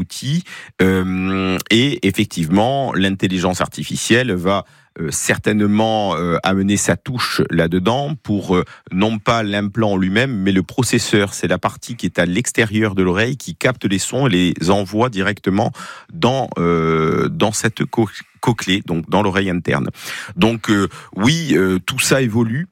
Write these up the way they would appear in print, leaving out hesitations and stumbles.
outil. Et effectivement, l'intelligence artificielle va certainement amener sa touche là-dedans pour non pas l'implant en lui-même, mais le processeur. C'est la partie qui est à l'extérieur de l'oreille qui capte les sons et les envoie directement dans cette cochlée, donc dans l'oreille interne. Donc oui, tout ça évolue.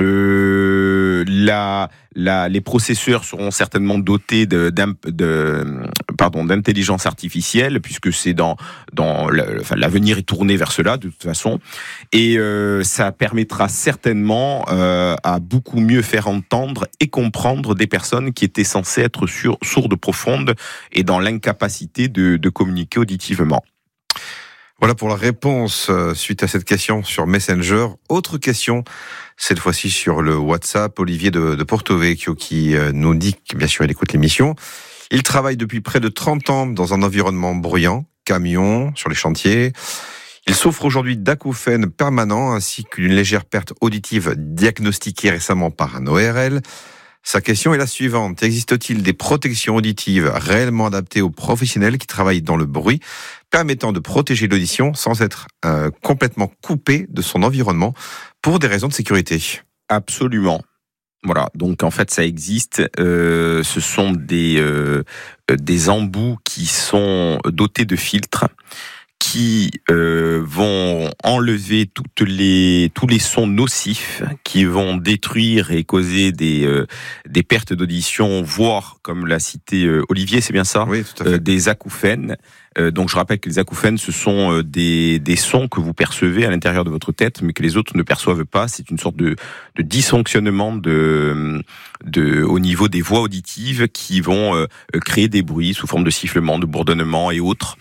Les processeurs seront certainement dotés d'intelligence artificielle, puisque c'est l'avenir est tourné vers cela de toute façon, et ça permettra certainement à beaucoup mieux faire entendre et comprendre des personnes qui étaient censées être sourdes profondes et dans l'incapacité de communiquer auditivement. Voilà pour la réponse suite à cette question sur Messenger. Autre question, cette fois-ci sur le WhatsApp. Olivier de Porto Vecchio qui nous dit que bien sûr il écoute l'émission. Il travaille depuis près de 30 ans dans un environnement bruyant, camions, sur les chantiers. Il souffre aujourd'hui d'acouphènes permanents ainsi qu'une légère perte auditive diagnostiquée récemment par un ORL. Sa question est la suivante. Existe-t-il des protections auditives réellement adaptées aux professionnels qui travaillent dans le bruit, permettant de protéger l'audition sans être complètement coupé de son environnement pour des raisons de sécurité? Absolument. Voilà, donc en fait ça existe. Ce sont des embouts qui sont dotés de filtres qui vont enlever tous les sons nocifs, qui vont détruire et causer des pertes d'audition, voire, comme l'a cité Olivier, c'est bien ça ? Oui, tout à fait. Des acouphènes. Donc je rappelle que les acouphènes, ce sont des sons que vous percevez à l'intérieur de votre tête, mais que les autres ne perçoivent pas. C'est une sorte de dysfonctionnement au niveau des voies auditives qui vont créer des bruits sous forme de sifflement, de bourdonnement et autres.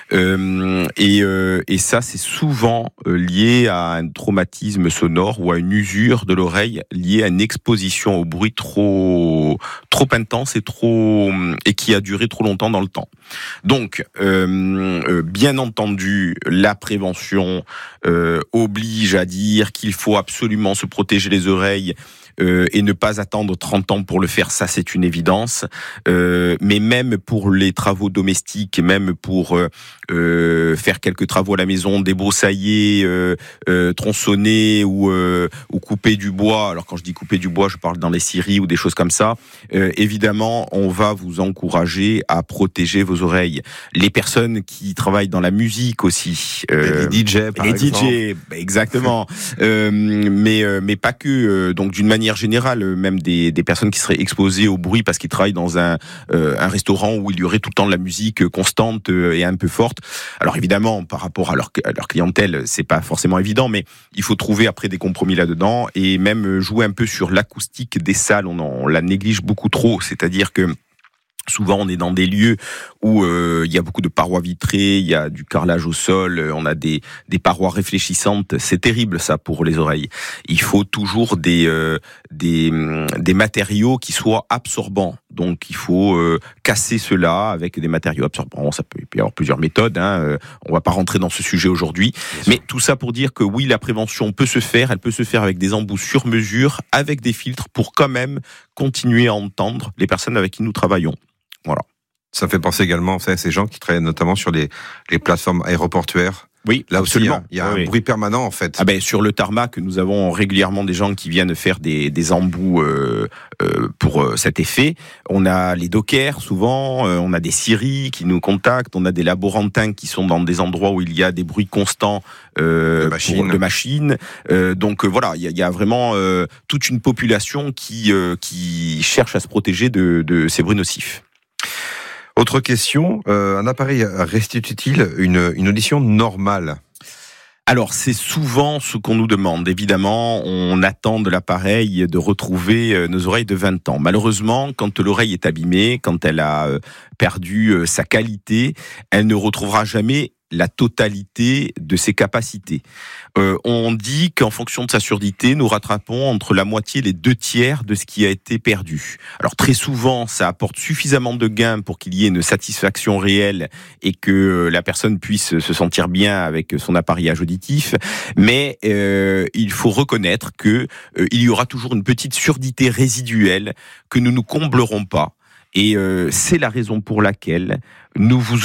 Et ça, c'est souvent lié à un traumatisme sonore ou à une usure de l'oreille liée à une exposition au bruit trop intense et qui a duré trop longtemps dans le temps. Donc, bien entendu, la prévention oblige à dire qu'il faut absolument se protéger les oreilles et ne pas attendre 30 ans pour le faire, ça c'est une évidence. Mais même pour les travaux domestiques, même pour faire quelques travaux à la maison, débroussailler, tronçonner ou couper du bois. Alors quand je dis couper du bois, je parle dans les scieries ou des choses comme ça. Évidemment, on va vous encourager à protéger vos oreilles. Les personnes qui travaillent dans la musique aussi, les DJ par exemple. Les DJ, exactement. Mais pas que. Donc d'une manière générale, même des personnes qui seraient exposées au bruit parce qu'ils travaillent dans un restaurant où il y aurait tout le temps de la musique constante et un peu forte. Alors évidemment, par rapport à leur clientèle, c'est pas forcément évident, mais il faut trouver après des compromis là-dedans et même jouer un peu sur l'acoustique des salles. On la néglige beaucoup trop, c'est-à-dire que souvent, on est dans des lieux où il y a beaucoup de parois vitrées, il y a du carrelage au sol, on a des parois réfléchissantes. C'est terrible ça pour les oreily. Il faut toujours des matériaux qui soient absorbants. Donc, il faut casser cela avec des matériaux absorbants. Ça peut y avoir plusieurs méthodes. On va pas rentrer dans ce sujet aujourd'hui. Mais tout ça pour dire que oui, la prévention peut se faire. Elle peut se faire avec des embouts sur mesure, avec des filtres pour quand même continuer à entendre les personnes avec qui nous travaillons. Voilà. Ça fait penser également à ces gens qui travaillent notamment sur les plateformes aéroportuaires. Oui, là absolument. Aussi, il y a un bruit permanent en fait. Sur le tarmac, nous avons régulièrement des gens qui viennent faire des embouts pour cet effet. On a les dockers souvent, on a des scieries qui nous contactent, on a des laborantins qui sont dans des endroits où il y a des bruits constants de machines. Donc voilà, il y a vraiment toute une population qui cherche à se protéger de ces bruits nocifs. Autre question, un appareil restitue-t-il une audition normale ? Alors, c'est souvent ce qu'on nous demande. Évidemment, on attend de l'appareil de retrouver nos oreilles de 20 ans. Malheureusement, quand l'oreille est abîmée, quand elle a perdu sa qualité, elle ne retrouvera jamais la totalité de ses capacités. On dit qu'en fonction de sa surdité, nous rattrapons entre la moitié et les 2/3 de ce qui a été perdu. Alors très souvent, ça apporte suffisamment de gains pour qu'il y ait une satisfaction réelle et que la personne puisse se sentir bien avec son appareillage auditif. Mais il faut reconnaître que il y aura toujours une petite surdité résiduelle que nous ne comblerons pas. Et c'est la raison pour laquelle nous vous